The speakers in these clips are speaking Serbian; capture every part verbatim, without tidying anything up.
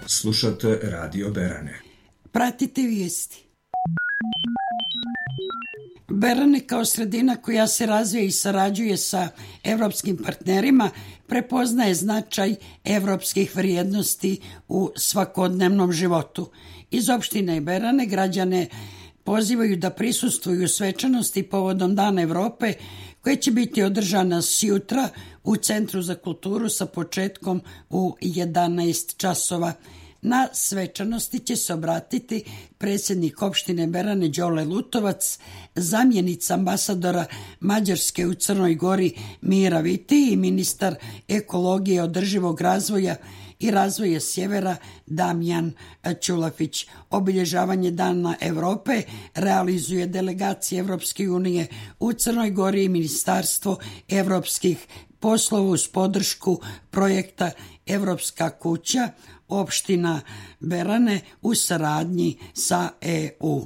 Slušate Radio Berane. Pratite vijesti. Berane kao sredina koja se razvija i sarađuje sa evropskim partnerima prepoznaje značaj evropskih vrijednosti u svakodnevnom životu. Iz opštine Berane građane pozivaju da prisustvuju svečanosti povodom Dana Evrope koja će biti održana sjutra u Centru za kulturu sa početkom u jedanaest časova. Na svečanosti će se obratiti predsjednik opštine Berane Đole Lutovac, zamjenica ambasadora Mađarske u Crnoj Gori Mira Viti i ministar ekologije, održivog razvoja i razvoja sjevera Damjan Ćulafić. Obilježavanje Dana Evrope realizuje delegacija Evropske unije u Crnoj Gori i Ministarstvo evropskih poslova uz podršku projekta Evropska kuća, opština Berane u saradnji sa E U.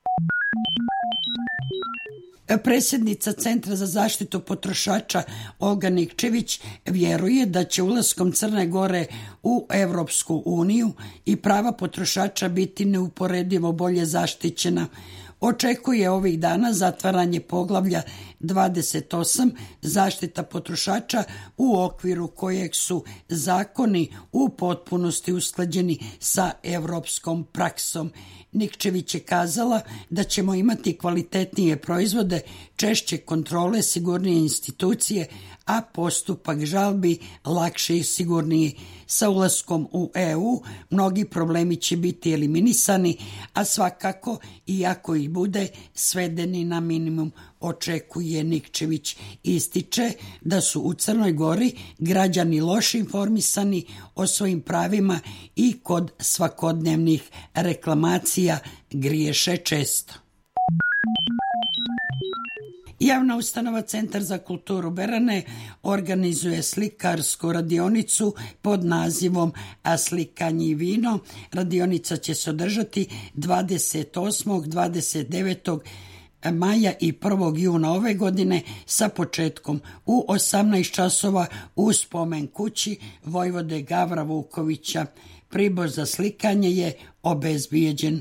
Predsjednica Centra za zaštitu potrošača Olga Nikčević vjeruje da će ulaskom Crne Gore u Evropsku uniju i prava potrošača biti neuporedivo bolje zaštićena. Očekuje ovih dana zatvaranje poglavlja dvadeset osam zaštita potrošača u okviru kojeg su zakoni u potpunosti usklađeni sa evropskom praksom. Nikčević je kazala da ćemo imati kvalitetnije proizvode, češće kontrole, sigurnije institucije, a postupak žalbi lakše i sigurniji. Sa ulaskom u E U mnogi problemi će biti eliminisani, a svakako, iako ih bude, svedeni na minimum, očekuje Nikčević. Ističe da su u Crnoj Gori građani loše informisani o svojim pravima i kod svakodnevnih reklamacija griješe često. Javna ustanova Centar za kulturu Berane organizuje slikarsku radionicu pod nazivom A slikanje i vino. Radionica će se održati dvadeset osmog, dvadeset devetog maja i prvog juna ove godine sa početkom u osamnaest časova u spomen kući vojvode Gavra Vukovića. Pribor za slikanje je obezbijeđen.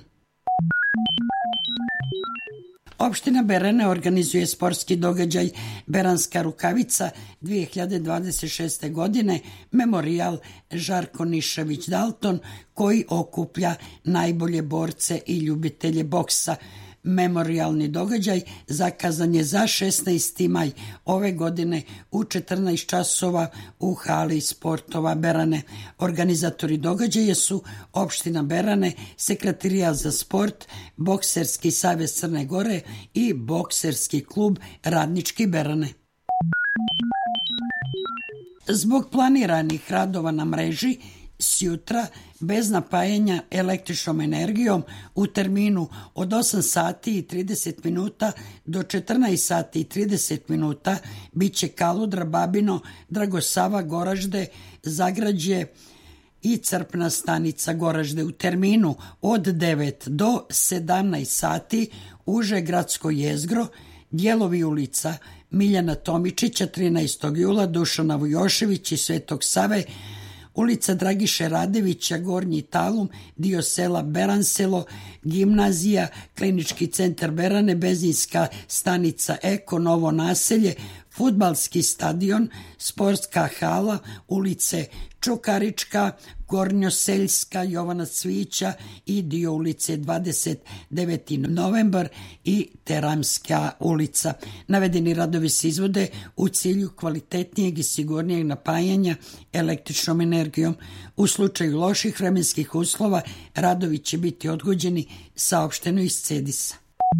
Opština Berane organizuje sportski događaj Beranska rukavica dve hiljade dvadeset šeste. godine, memorijal Žarko Nišević Dalton, koji okuplja najbolje borce i ljubitelje boksa. Memorijalni događaj zakazan je za šesnaesti maj ove godine u četrnaest časova u hali sportova Berane. Organizatori događaja su opština Berane, Sekretarijat za sport, Bokserski savez Crne Gore i Bokserski klub Radnički Berane. Zbog planiranih radova na mreži, sjutra bez napajanja električnom energijom u terminu od osam sati i trideset minuta do četrnaest sati i trideset minuta bit će Kaludra, Babino, Dragosava, Goražde, Zagrađe i crpna stanica Goražde. U terminu od devet do sedamnaest sati uže gradsko jezgro, dijelovi ulica Miljana Tomičića, trinaestog jula, Dušana Vujošević i Svetog Save, ulica Dragiše Radevića, Gornji Talum, dio sela Beranselo, gimnazija, klinički centar Berane, benzinska stanica Eko, Novo naselje, fudbalski stadion, sportska hala, ulice Čukarička, Gornjoseljska, Jovana Cvića i dio ulice dvadeset deveti novembar i Teramska ulica. Navedeni radovi se izvode u cilju kvalitetnijeg i sigurnijeg napajanja električnom energijom. U slučaju loših vremenskih uslova radovi će biti odgođeni, saopšteno iz Cedisa.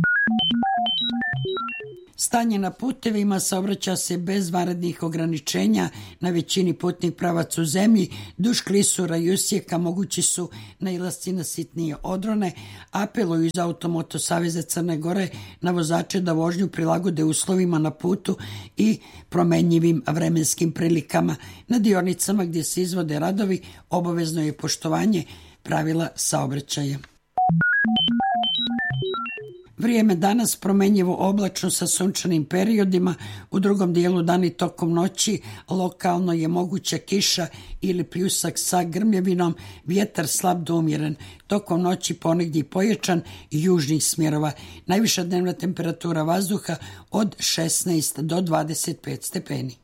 Stanje na putevima: saobraća se bez vanrednih ograničenja na većini putnih pravaca u zemlji. Duž klisura i usjeka mogući su nailasci na sitnije odrone. Apeluju iz Automoto saveza Crne Gore na vozače da vožnju prilagode uslovima na putu i promenjivim vremenskim prilikama. Na dionicama gdje se izvode radovi obavezno je poštovanje pravila saobraćaja. Vrijeme danas promenjivo oblačno sa sunčanim periodima, u drugom dijelu dana i tokom noći lokalno je moguća kiša ili pljusak sa grmljavinom, vjetar slab do umjeren, tokom noći ponegdje pojačan i južnih smjerova. Najviša dnevna temperatura vazduha od šesnaest do dvadeset pet stepeni.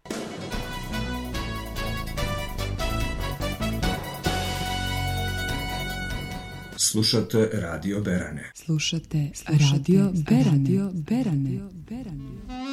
Slušate Radio Berane. Slušate Radio Berane. Radio Berane.